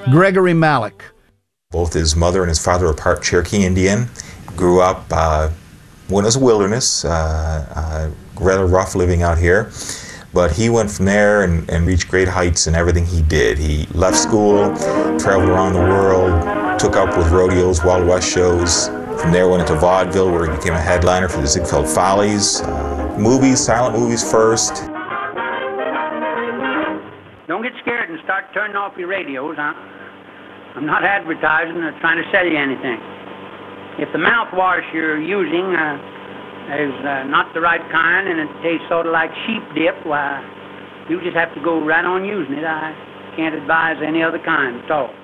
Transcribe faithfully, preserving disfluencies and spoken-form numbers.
Gregory Malik. Both his mother and his father were part Cherokee Indian. Grew up uh, when it was a wilderness, uh, uh, rather rough living out here. But he went from there and, and reached great heights in everything he did. He left school, traveled around the world, took up with rodeos, Wild West shows. From there went into vaudeville, where he became a headliner for the Ziegfeld Follies. Uh, movies, silent movies first. Don't get scared and start turning off your radios, huh? I'm not advertising or trying to sell you anything. If the mouthwash you're using uh, is uh, not the right kind and it tastes sort of like sheep dip, why, you just have to go right on using it. I can't advise any other kind at all.